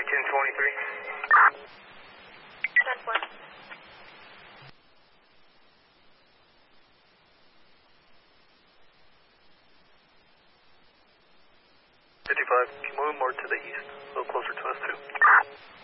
1023. 10-4. 55, can you move more to the east, a little closer to us too?